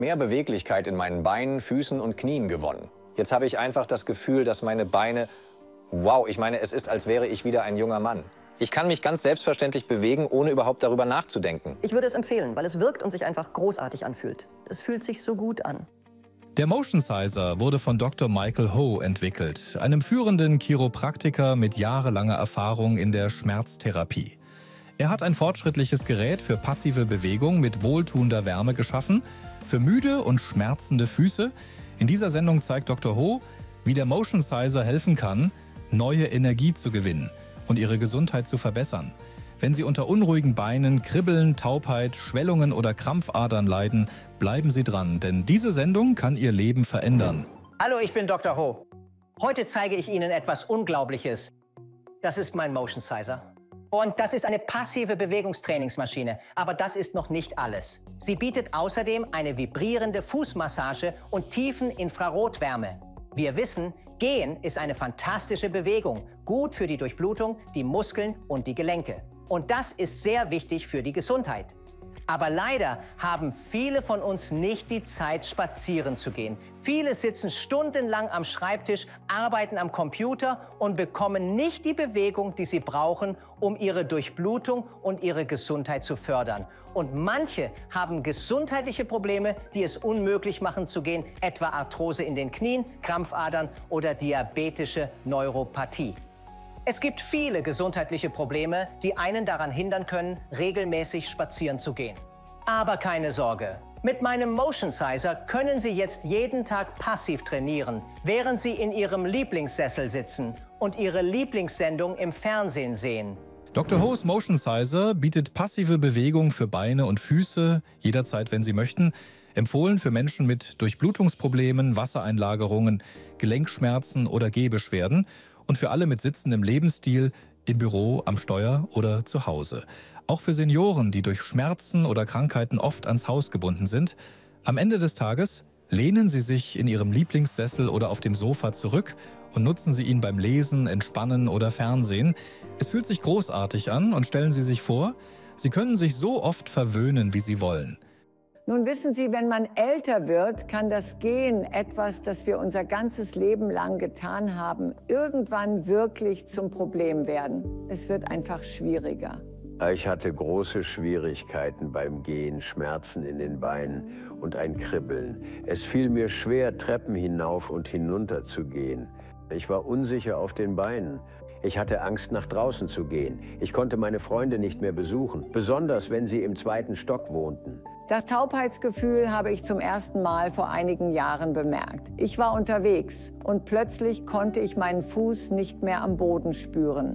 mehr Beweglichkeit in meinen Beinen, Füßen und Knien gewonnen. Jetzt habe ich einfach das Gefühl, dass meine Beine, wow, ich meine, es ist, als wäre ich wieder ein junger Mann. Ich kann mich ganz selbstverständlich bewegen, ohne überhaupt darüber nachzudenken. Ich würde es empfehlen, weil es wirkt und sich einfach großartig anfühlt. Es fühlt sich so gut an. Der Motion Sizer wurde von Dr. Michael Ho entwickelt, einem führenden Chiropraktiker mit jahrelanger Erfahrung in der Schmerztherapie. Er hat ein fortschrittliches Gerät für passive Bewegung mit wohltuender Wärme geschaffen, für müde und schmerzende Füße. In dieser Sendung zeigt Dr. Ho, wie der Motion Sizer helfen kann, neue Energie zu gewinnen und ihre Gesundheit zu verbessern. Wenn Sie unter unruhigen Beinen, Kribbeln, Taubheit, Schwellungen oder Krampfadern leiden, bleiben Sie dran, denn diese Sendung kann Ihr Leben verändern. Hallo, ich bin Dr. Ho. Heute zeige ich Ihnen etwas Unglaubliches. Das ist mein Motion Sizer. Und das ist eine passive Bewegungstrainingsmaschine. Aber das ist noch nicht alles. Sie bietet außerdem eine vibrierende Fußmassage und tiefen Infrarotwärme. Wir wissen, Gehen ist eine fantastische Bewegung, gut für die Durchblutung, die Muskeln und die Gelenke. Und das ist sehr wichtig für die Gesundheit. Aber leider haben viele von uns nicht die Zeit, spazieren zu gehen. Viele sitzen stundenlang am Schreibtisch, arbeiten am Computer und bekommen nicht die Bewegung, die sie brauchen, um ihre Durchblutung und ihre Gesundheit zu fördern. Und manche haben gesundheitliche Probleme, die es unmöglich machen zu gehen, etwa Arthrose in den Knien, Krampfadern oder diabetische Neuropathie. Es gibt viele gesundheitliche Probleme, die einen daran hindern können, regelmäßig spazieren zu gehen. Aber keine Sorge. Mit meinem Motion Sizer können Sie jetzt jeden Tag passiv trainieren, während Sie in Ihrem Lieblingssessel sitzen und Ihre Lieblingssendung im Fernsehen sehen. Dr. Ho's Motion Sizer bietet passive Bewegung für Beine und Füße, jederzeit, wenn Sie möchten. Empfohlen für Menschen mit Durchblutungsproblemen, Wassereinlagerungen, Gelenkschmerzen oder Gehbeschwerden. Und für alle mit sitzendem Lebensstil, im Büro, am Steuer oder zu Hause. Auch für Senioren, die durch Schmerzen oder Krankheiten oft ans Haus gebunden sind. Am Ende des Tages lehnen Sie sich in Ihrem Lieblingssessel oder auf dem Sofa zurück und nutzen Sie ihn beim Lesen, Entspannen oder Fernsehen. Es fühlt sich großartig an und stellen Sie sich vor, Sie können sich so oft verwöhnen, wie Sie wollen. Nun wissen Sie, wenn man älter wird, kann das Gehen, etwas, das wir unser ganzes Leben lang getan haben, irgendwann wirklich zum Problem werden. Es wird einfach schwieriger. Ich hatte große Schwierigkeiten beim Gehen, Schmerzen in den Beinen und ein Kribbeln. Es fiel mir schwer, Treppen hinauf und hinunter zu gehen. Ich war unsicher auf den Beinen. Ich hatte Angst, nach draußen zu gehen. Ich konnte meine Freunde nicht mehr besuchen, besonders wenn sie im 2. Stock wohnten. Das Taubheitsgefühl habe ich zum ersten Mal vor einigen Jahren bemerkt. Ich war unterwegs und plötzlich konnte ich meinen Fuß nicht mehr am Boden spüren.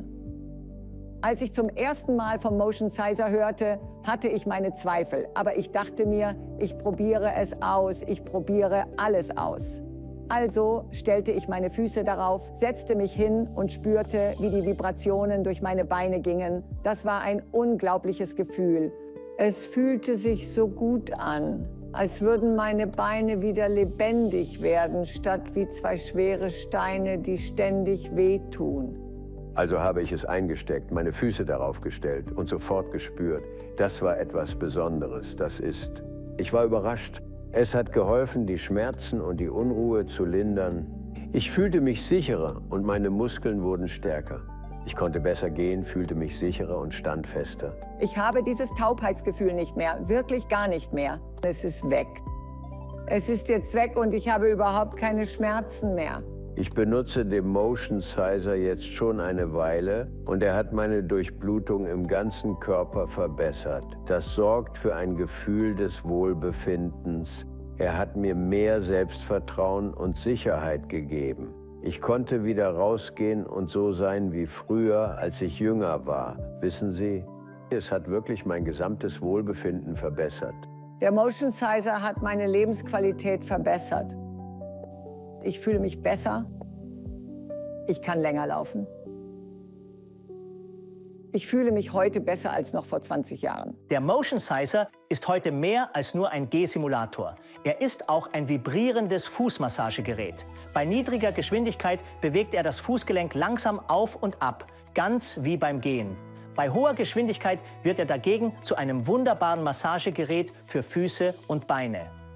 Als ich zum ersten Mal vom Motion Sizer hörte, hatte ich meine Zweifel. Aber ich dachte mir, ich probiere es aus, ich probiere alles aus. Also stellte ich meine Füße darauf, setzte mich hin und spürte, wie die Vibrationen durch meine Beine gingen. Das war ein unglaubliches Gefühl. Es fühlte sich so gut an, als würden meine Beine wieder lebendig werden, statt wie 2 schwere Steine, die ständig wehtun. Also habe ich es eingesteckt, meine Füße darauf gestellt und sofort gespürt. Das war etwas Besonderes, Ich war überrascht. Es hat geholfen, die Schmerzen und die Unruhe zu lindern. Ich fühlte mich sicherer und meine Muskeln wurden stärker. Ich konnte besser gehen, fühlte mich sicherer und standfester. Ich habe dieses Taubheitsgefühl nicht mehr, wirklich gar nicht mehr. Es ist weg. Es ist jetzt weg und ich habe überhaupt keine Schmerzen mehr. Ich benutze den Motion Sizer jetzt schon eine Weile und er hat meine Durchblutung im ganzen Körper verbessert. Das sorgt für ein Gefühl des Wohlbefindens. Er hat mir mehr Selbstvertrauen und Sicherheit gegeben. Ich konnte wieder rausgehen und so sein wie früher, als ich jünger war. Wissen Sie, es hat wirklich mein gesamtes Wohlbefinden verbessert. Der Motion Sizer hat meine Lebensqualität verbessert. Ich fühle mich besser. Ich kann länger laufen. Ich fühle mich heute besser als noch vor 20 Jahren. Der Motion Sizer ist heute mehr als nur ein Gehsimulator. Er ist auch ein vibrierendes Fußmassagegerät. Bei niedriger Geschwindigkeit bewegt er das Fußgelenk langsam auf und ab, ganz wie beim Gehen. Bei hoher Geschwindigkeit wird er dagegen zu einem wunderbaren Massagegerät für Füße und Beine.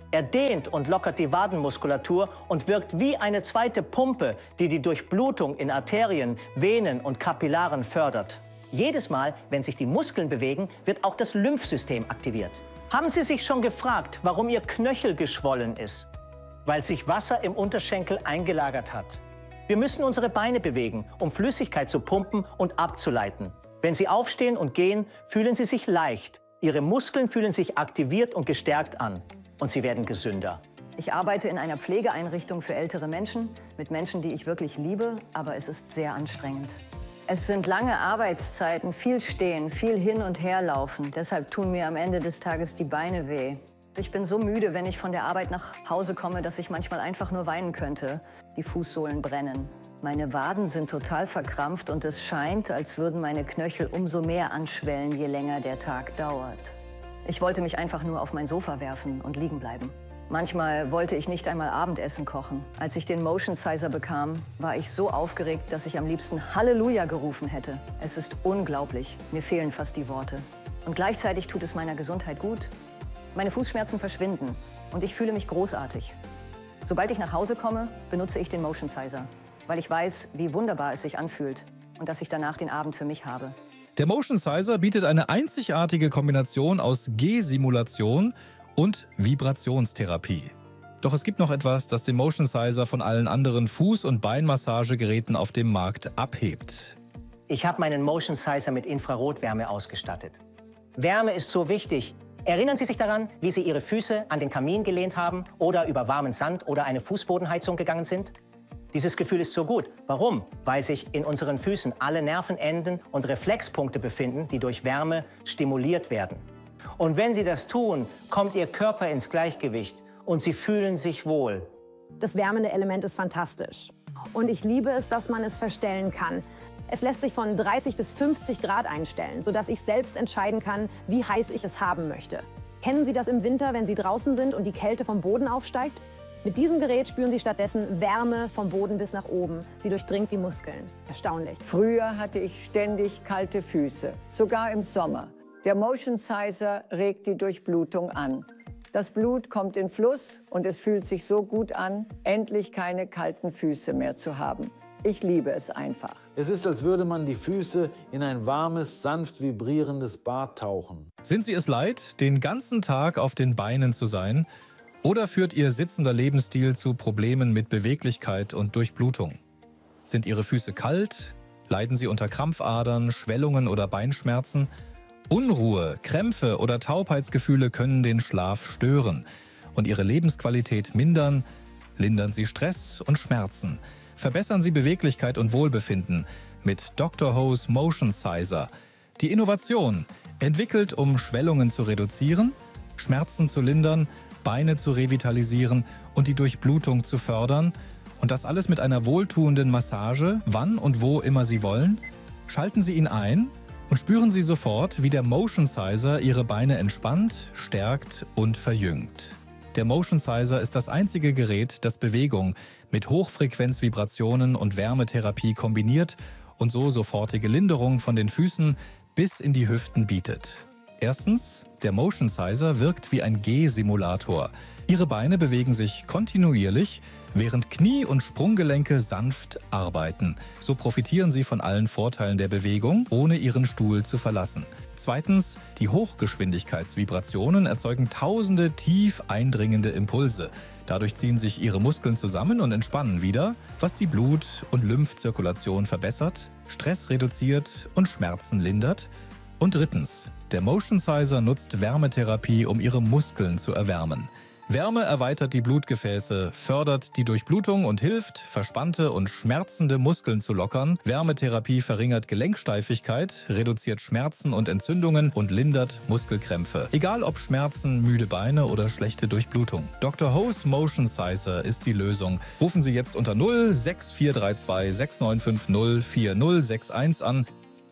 Er dehnt und lockert die Wadenmuskulatur und wirkt wie eine zweite Pumpe, die die Durchblutung in Arterien, Venen und Kapillaren fördert. Jedes Mal, wenn sich die Muskeln bewegen, wird auch das Lymphsystem aktiviert. Haben Sie sich schon gefragt, warum Ihr Knöchel geschwollen ist? Weil sich Wasser im Unterschenkel eingelagert hat. Wir müssen unsere Beine bewegen, um Flüssigkeit zu pumpen und abzuleiten. Wenn Sie aufstehen und gehen, fühlen Sie sich leicht. Ihre Muskeln fühlen sich aktiviert und gestärkt an. Und Sie werden gesünder. Ich arbeite in einer Pflegeeinrichtung für ältere Menschen, mit Menschen, die ich wirklich liebe, aber es ist sehr anstrengend. Es sind lange Arbeitszeiten, viel Stehen, viel Hin- und Herlaufen. Deshalb tun mir am Ende des Tages die Beine weh. Ich bin so müde, wenn ich von der Arbeit nach Hause komme, dass ich manchmal einfach nur weinen könnte. Die Fußsohlen brennen. Meine Waden sind total verkrampft und es scheint, als würden meine Knöchel umso mehr anschwellen, je länger der Tag dauert. Ich wollte mich einfach nur auf mein Sofa werfen und liegen bleiben. Manchmal wollte ich nicht einmal Abendessen kochen. Als ich den Motion Sizer bekam, war ich so aufgeregt, dass ich am liebsten Halleluja gerufen hätte. Es ist unglaublich. Mir fehlen fast die Worte. Und gleichzeitig tut es meiner Gesundheit gut. Meine Fußschmerzen verschwinden und ich fühle mich großartig. Sobald ich nach Hause komme, benutze ich den Motion Sizer, weil ich weiß, wie wunderbar es sich anfühlt und dass ich danach den Abend für mich habe. Der Motion Sizer bietet eine einzigartige Kombination aus G-Simulation und Vibrationstherapie. Doch es gibt noch etwas, das den Motion Sizer von allen anderen Fuß- und Beinmassagegeräten auf dem Markt abhebt. Ich habe meinen Motion Sizer mit Infrarotwärme ausgestattet. Wärme ist so wichtig. Erinnern Sie sich daran, wie Sie Ihre Füße an den Kamin gelehnt haben oder über warmen Sand oder eine Fußbodenheizung gegangen sind? Dieses Gefühl ist so gut. Warum? Weil sich in unseren Füßen alle Nervenenden und Reflexpunkte befinden, die durch Wärme stimuliert werden. Und wenn Sie das tun, kommt Ihr Körper ins Gleichgewicht und Sie fühlen sich wohl. Das wärmende Element ist fantastisch. Und ich liebe es, dass man es verstellen kann. Es lässt sich von 30 bis 50 Grad einstellen, sodass ich selbst entscheiden kann, wie heiß ich es haben möchte. Kennen Sie das im Winter, wenn Sie draußen sind und die Kälte vom Boden aufsteigt? Mit diesem Gerät spüren Sie stattdessen Wärme vom Boden bis nach oben. Sie durchdringt die Muskeln. Erstaunlich. Früher hatte ich ständig kalte Füße, sogar im Sommer. Der Motion Sizer regt die Durchblutung an. Das Blut kommt in Fluss und es fühlt sich so gut an, endlich keine kalten Füße mehr zu haben. Ich liebe es einfach. Es ist, als würde man die Füße in ein warmes, sanft vibrierendes Bad tauchen. Sind Sie es leid, den ganzen Tag auf den Beinen zu sein? Oder führt Ihr sitzender Lebensstil zu Problemen mit Beweglichkeit und Durchblutung? Sind Ihre Füße kalt? Leiden Sie unter Krampfadern, Schwellungen oder Beinschmerzen? Unruhe, Krämpfe oder Taubheitsgefühle können den Schlaf stören und Ihre Lebensqualität mindern. Lindern Sie Stress und Schmerzen. Verbessern Sie Beweglichkeit und Wohlbefinden mit Dr. Ho's Motion Sizer. Die Innovation, entwickelt, um Schwellungen zu reduzieren, Schmerzen zu lindern, Beine zu revitalisieren und die Durchblutung zu fördern. Und das alles mit einer wohltuenden Massage, wann und wo immer Sie wollen. Schalten Sie ihn ein und spüren Sie sofort, wie der Motion Sizer Ihre Beine entspannt, stärkt und verjüngt. Der Motion Sizer ist das einzige Gerät, das Bewegung mit Hochfrequenzvibrationen und Wärmetherapie kombiniert und so sofortige Linderung von den Füßen bis in die Hüften bietet. Erstens, der Motion Sizer wirkt wie ein G-Simulator. Ihre Beine bewegen sich kontinuierlich, während Knie- und Sprunggelenke sanft arbeiten. So profitieren Sie von allen Vorteilen der Bewegung, ohne Ihren Stuhl zu verlassen. Zweitens, die Hochgeschwindigkeitsvibrationen erzeugen tausende tief eindringende Impulse. Dadurch ziehen sich Ihre Muskeln zusammen und entspannen wieder, was die Blut- und Lymphzirkulation verbessert, Stress reduziert und Schmerzen lindert. Und drittens, der Motion Sizer nutzt Wärmetherapie, um Ihre Muskeln zu erwärmen. Wärme erweitert die Blutgefäße, fördert die Durchblutung und hilft, verspannte und schmerzende Muskeln zu lockern. Wärmetherapie verringert Gelenksteifigkeit, reduziert Schmerzen und Entzündungen und lindert Muskelkrämpfe. Egal ob Schmerzen, müde Beine oder schlechte Durchblutung. Dr. Ho's Motion Sizer ist die Lösung. Rufen Sie jetzt unter 06432 6950 4061 an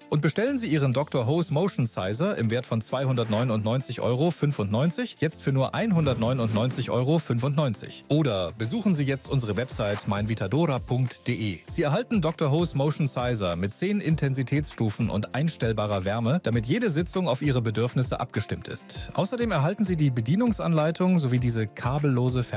Und bestellen Sie Ihren Dr. Ho's Motion Sizer im Wert von 299,95 € jetzt für nur 199,95 €. Oder besuchen Sie jetzt unsere Website meinvitadora.de. Sie erhalten Dr. Ho's Motion Sizer mit 10 Intensitätsstufen und einstellbarer Wärme, damit jede Sitzung auf Ihre Bedürfnisse abgestimmt ist. Außerdem erhalten Sie die Bedienungsanleitung sowie diese kabellose